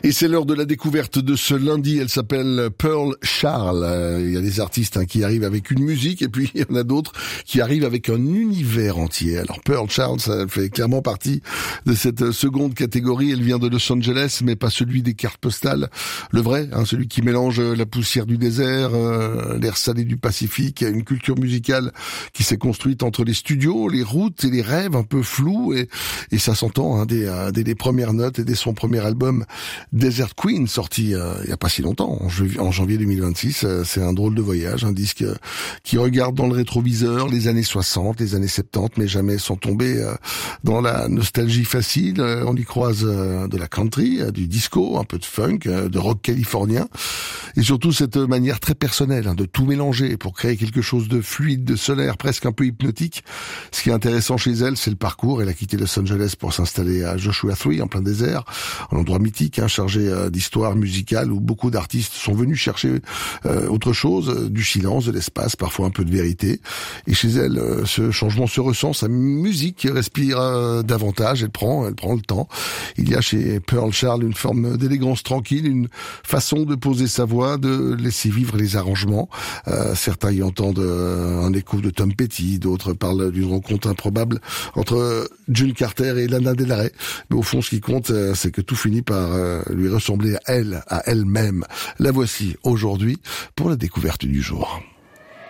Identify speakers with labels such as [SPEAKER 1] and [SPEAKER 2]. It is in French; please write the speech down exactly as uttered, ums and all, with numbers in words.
[SPEAKER 1] Et c'est l'heure de la découverte de ce lundi. Elle s'appelle Pearl Charles. Euh, il y a des artistes hein, qui arrivent avec une musique et puis il y en a d'autres qui arrivent avec un univers entier. Alors Pearl Charles, ça fait clairement partie de cette seconde catégorie. Elle vient de Los Angeles, mais pas celui des cartes postales. Le vrai, hein, celui qui mélange la poussière du désert, euh, l'air salé du Pacifique, une culture musicale qui s'est construite entre les studios, les routes et les rêves un peu flous. Et, et ça s'entend hein, dès, dès les premières notes et dès son premier album Desert Queen, sorti euh, il y a pas si longtemps, en, janvier, en janvier deux mille vingt-six. Euh, c'est un drôle de voyage, un disque euh, qui regarde dans le rétroviseur les années soixante, les années soixante-dix, mais jamais sans tomber euh, dans la nostalgie facile. Euh, on y croise euh, de la country, euh, du disco, un peu de funk, euh, de rock californien, et surtout cette manière très personnelle hein, de tout mélanger pour créer quelque chose de fluide, de solaire, presque un peu hypnotique. Ce qui est intéressant chez elle, c'est le parcours. Elle a quitté Los Angeles pour s'installer à Joshua Tree, en plein désert, un endroit mythique, hein, chargé euh, d'histoire musicale où beaucoup d'artistes sont venus chercher euh, autre chose, euh, du silence, de l'espace, parfois un peu de vérité. Et chez elle, euh, ce changement se ressent, sa musique respire euh, davantage, elle prend, elle prend le temps. Il y a chez Pearl Charles une forme d'élégance tranquille, une façon de poser sa voix, de laisser vivre les arrangements. Euh, certains y entendent euh, un écho de Tom Petty, d'autres parlent d'une rencontre improbable entre June Carter et Lana Del Rey. Mais au fond, ce qui compte, euh, c'est que tout finit par euh, lui ressembler à elle, à elle-même. La voici aujourd'hui pour la découverte du jour.